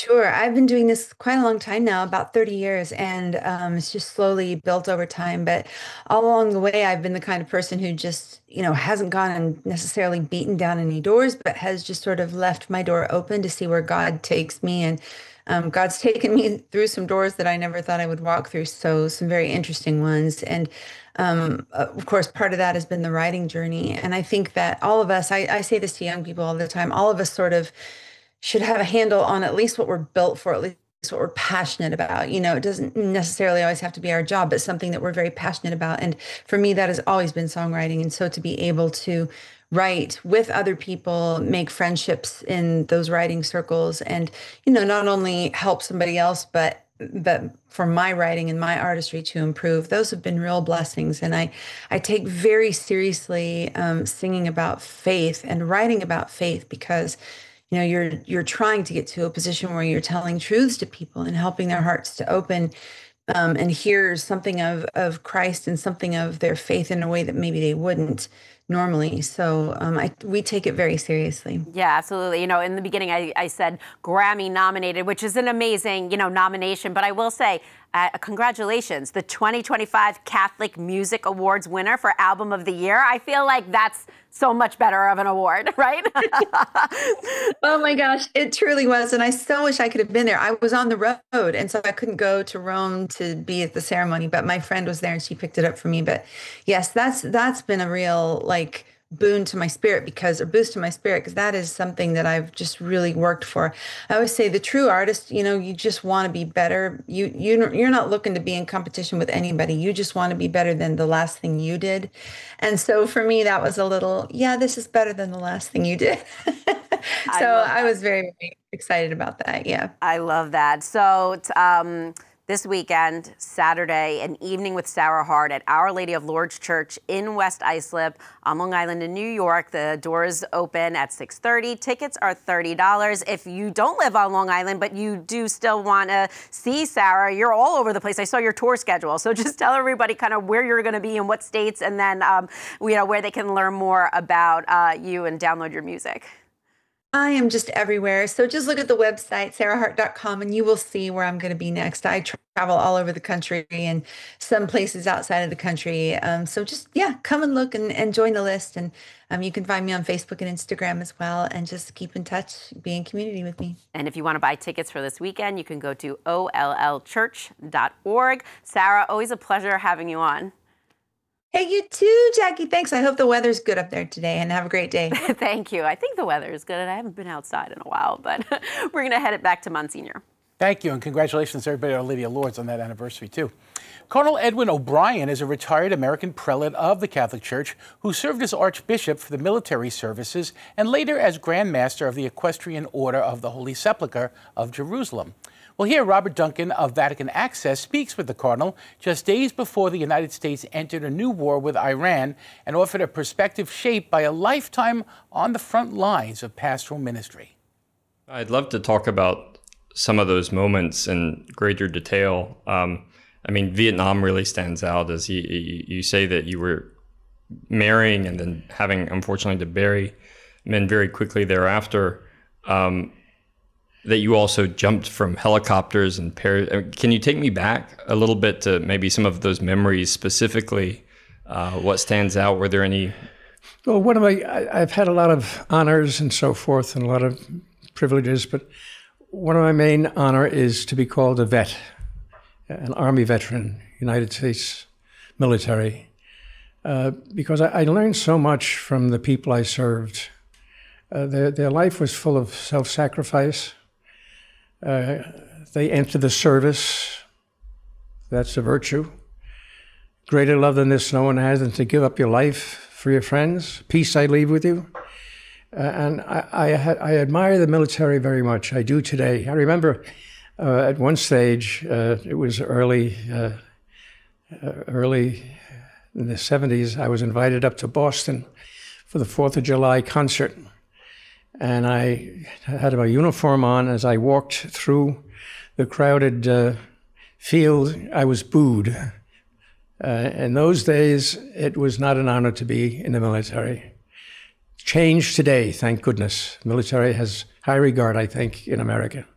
Sure. I've been doing this quite a long time now, about 30 years, and it's just slowly built over time. But all along the way, I've been the kind of person who just, hasn't gone and necessarily beaten down any doors, but has just sort of left my door open to see where God takes me. And God's taken me through some doors that I never thought I would walk through. So some very interesting ones. And of course, part of that has been the writing journey. And I think that all of us, I say this to young people all the time, all of us sort of should have a handle on at least what we're built for, at least what we're passionate about. It doesn't necessarily always have to be our job, but something that we're very passionate about. And for me, that has always been songwriting. And so to be able to write with other people, make friendships in those writing circles, and, not only help somebody else, but for my writing and my artistry to improve, those have been real blessings. And I take very seriously singing about faith and writing about faith because you're trying to get to a position where you're telling truths to people and helping their hearts to open and hear something of Christ and something of their faith in a way that maybe they wouldn't normally. So we take it very seriously. Yeah, absolutely. In the beginning, I said Grammy nominated, which is an amazing, nomination. But I will say, congratulations, the 2025 Catholic Music Awards winner for Album of the Year. I feel like that's so much better of an award, right? Oh my gosh, it truly was. And I so wish I could have been there. I was on the road, and so I couldn't go to Rome to be at the ceremony, but my friend was there and she picked it up for me. But yes, that's been a real boon to my spirit because, or boost to my spirit, because that is something that I've just really worked for. I always say the true artist, you just want to be better. You're not looking to be in competition with anybody. You just want to be better than the last thing you did. And so for me, that was a little, yeah, this is better than the last thing you did. So I was very, very excited about that. Yeah. I love that. So, this weekend, Saturday, an evening with Sarah Hart at Our Lady of Lourdes Church in West Islip on Long Island in New York. The doors open at 6:30. Tickets are $30. If you don't live on Long Island, but you do still want to see Sarah, you're all over the place. I saw your tour schedule. So just tell everybody kind of where you're going to be and what states, and then where they can learn more about you and download your music. I am just everywhere. So just look at the website, sarahhart.com, and you will see where I'm going to be next. I travel all over the country and some places outside of the country. So just, yeah, come and look and join the list. And you can find me on Facebook and Instagram as well. And just keep in touch, be in community with me. And if you want to buy tickets for this weekend, you can go to ollchurch.org. Sarah, always a pleasure having you on. Hey, you too, Jackie. Thanks. I hope the weather's good up there today, and have a great day. Thank you. I think the weather is good, and I haven't been outside in a while, but we're going to head it back to Monsignor. Thank you, and congratulations to everybody at Our Lady of Lourdes on that anniversary, too. Cardinal Edwin O'Brien is a retired American prelate of the Catholic Church who served as Archbishop for the military services and later as Grand Master of the Equestrian Order of the Holy Sepulchre of Jerusalem. Well, here, Robert Duncan of Vatican Access speaks with the Cardinal just days before the United States entered a new war with Iran and offered a perspective shaped by a lifetime on the front lines of pastoral ministry. I'd love to talk about some of those moments in greater detail. Vietnam really stands out as you say that you were marrying and then having, unfortunately, to bury men very quickly thereafter. That you also jumped from helicopters and can you take me back a little bit to maybe some of those memories specifically? What stands out? Were there any? Well, I've had a lot of honors and so forth and a lot of privileges, but one of my main honor is to be called a vet, an Army veteran, United States military, because I learned so much from the people I served. Their life was full of self-sacrifice. They enter the service. That's a virtue. Greater love than this no one has than to give up your life for your friends. Peace I leave with you. And I admire the military very much. I do today. I remember at one stage, it was early in the 70s, I was invited up to Boston for the 4th of July concert. And I had my uniform on. As I walked through the crowded field, I was booed. In those days, it was not an honor to be in the military. Changed today, thank goodness. Military has high regard, I think, in America.